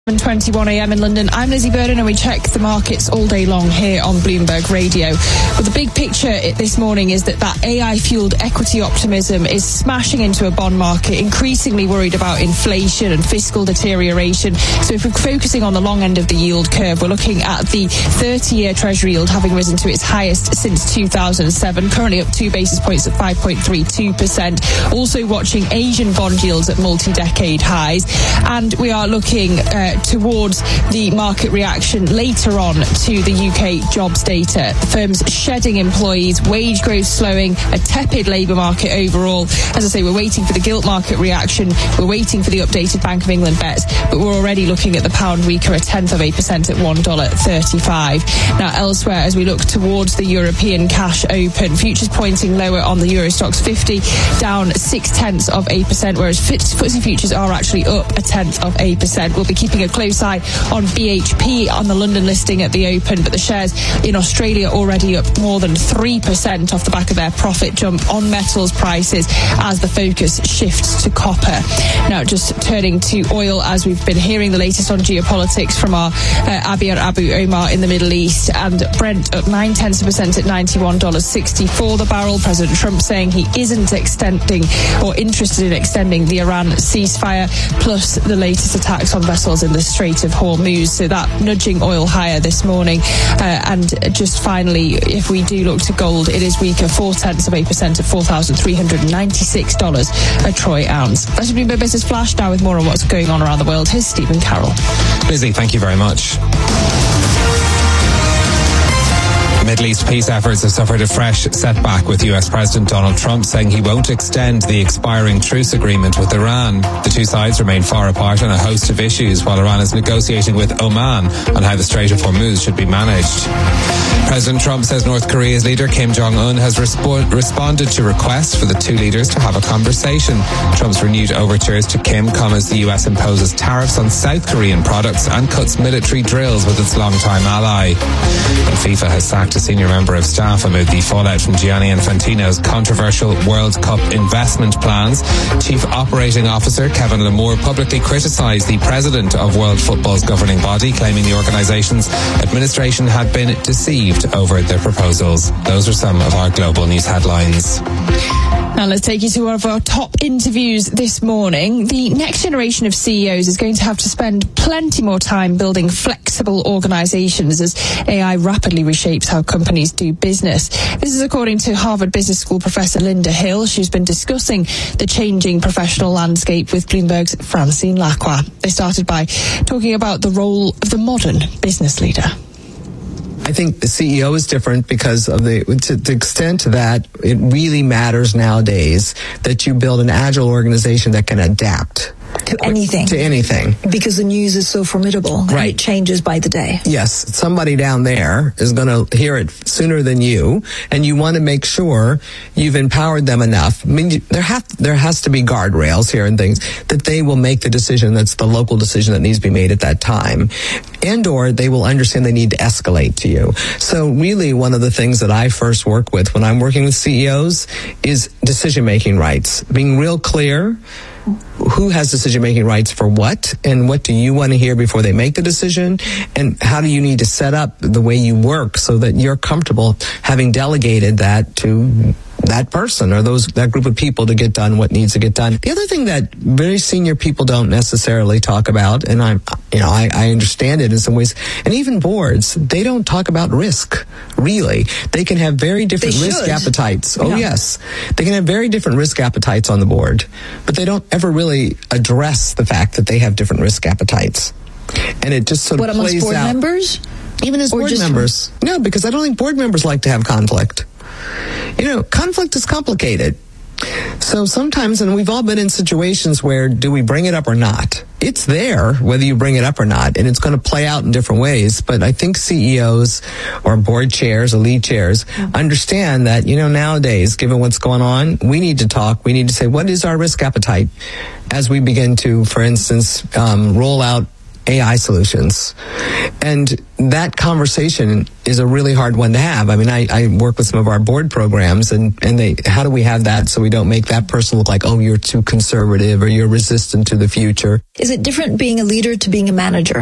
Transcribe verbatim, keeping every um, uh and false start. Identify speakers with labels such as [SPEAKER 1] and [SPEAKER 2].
[SPEAKER 1] seven twenty-one a m in London. I'm Lizzie Burden and we check the markets all day long here on Bloomberg Radio. But the big picture this morning is that that A I-fueled equity optimism is smashing into a bond market, increasingly worried about inflation and fiscal deterioration. So if we're focusing on the long end of the yield curve, we're looking at the thirty-year Treasury yield having risen to its highest since two thousand seven, currently up two basis points at five point three two percent. Also watching Asian bond yields at multi-decade highs. And we are looking uh, towards the market reaction later on to the U K jobs data. The firm's shedding employees, wage growth slowing, a tepid labour market overall. As I say, we're waiting for the gilt market reaction. We're waiting for the updated Bank of England bets, but we're already looking at the pound weaker, a tenth of a percent at one dollar thirty-five. Now, elsewhere, as we look towards the European cash open, futures pointing lower on the Euro Stoxx fifty, down six tenths of a percent, whereas F T S E futures are actually up a tenth of a percent. We'll be keeping a close eye on B H P on the London listing at the open, but the shares in Australia already up more than three percent off the back of their profit jump on metals prices as the focus shifts to copper. Now, just turning to oil, as we've been hearing the latest on geopolitics from our uh, Abir Abu Omar in the Middle East, and Brent up nine tenths of a percent at ninety-one dollars sixty-four the barrel. President Trump saying he isn't extending or interested in extending the Iran ceasefire, plus the latest attacks on vessels in the Strait of Hormuz, so that nudging oil higher this morning. Uh, and just finally, if we do look to gold, it is weaker, four tenths of a percent at four thousand three hundred ninety-six dollars a troy ounce. That's your Bloomberg Business Flash. Now with more on what's going on around the world, here's Stephen Carroll.
[SPEAKER 2] Lizzie, thank you very much. Middle East peace efforts have suffered a fresh setback, with U S President Donald Trump saying he won't extend the expiring truce agreement with Iran. The two sides remain far apart on a host of issues, while Iran is negotiating with Oman on how the Strait of Hormuz should be managed. President Trump says North Korea's leader Kim Jong-un has respo- responded to requests for the two leaders to have a conversation. Trump's renewed overtures to Kim come as the U S imposes tariffs on South Korean products and cuts military drills with its longtime ally. And FIFA has sacked a senior member of staff amid the fallout from Gianni Infantino's controversial World Cup investment plans. Chief Operating Officer Kevin Lamore publicly criticised the president of World Football's governing body, claiming the organisation's administration had been deceived over their proposals. Those are some of our global news headlines.
[SPEAKER 1] Now let's take you to one of our top interviews this morning. The next generation of C E Os is going to have to spend plenty more time building flexible organizations as A I rapidly reshapes how companies do business. This is according to Harvard Business School professor Linda Hill. She's been discussing the changing professional landscape with Bloomberg's Francine Lacqua. They started by talking about the role of the modern business leader.
[SPEAKER 3] I think the C E O is different because of the, to the extent that it really matters nowadays that you build an agile organization that can adapt.
[SPEAKER 4] To anything.
[SPEAKER 3] To anything.
[SPEAKER 4] Because the news is so formidable.
[SPEAKER 3] Right.
[SPEAKER 4] And it changes by the day.
[SPEAKER 3] Yes. Somebody down there is going to hear it sooner than you, and you want to make sure you've empowered them enough. I mean, there have, there has to be guardrails here and things that they will make the decision that's the local decision that needs to be made at that time. And or they will understand they need to escalate to you. So really one of the things that I first work with when I'm working with C E Os is decision-making rights. Being real clear who has decision-making rights for what, and what do you want to hear before they make the decision, and how do you need to set up the way you work so that you're comfortable having delegated that to that person or those that group of people to get done what needs to get done. The other thing that very senior people don't necessarily talk about, and I'm, you know, I, I understand it in some ways, and even boards, they don't talk about risk, really. They can have very different
[SPEAKER 4] They
[SPEAKER 3] risk
[SPEAKER 4] should.
[SPEAKER 3] appetites. Oh,
[SPEAKER 4] Yeah.
[SPEAKER 3] yes. They can have very different risk appetites on the board, but they don't ever really address the fact that they have different risk appetites. And it just sort
[SPEAKER 4] What,
[SPEAKER 3] of
[SPEAKER 4] amongst
[SPEAKER 3] plays
[SPEAKER 4] board
[SPEAKER 3] out.
[SPEAKER 4] members?
[SPEAKER 3] Even as
[SPEAKER 4] Or
[SPEAKER 3] board
[SPEAKER 4] just-
[SPEAKER 3] members. No, because I don't think board members like to have conflict. You know, conflict is complicated. So sometimes, and we've all been in situations where do we bring it up or not? It's there, whether you bring it up or not, and it's going to play out in different ways. But I think C E Os or board chairs or lead chairs mm-hmm. understand that, you know, nowadays, given what's going on, we need to talk. We need to say, what is our risk appetite as we begin to, for instance, um, roll out A I solutions. And that conversation is a really hard one to have. I mean, I, I work with some of our board programs, and, and they, how do we have that so we don't make that person look like, oh, you're too conservative or you're resistant to the future?
[SPEAKER 4] Is it different being a leader to being a manager?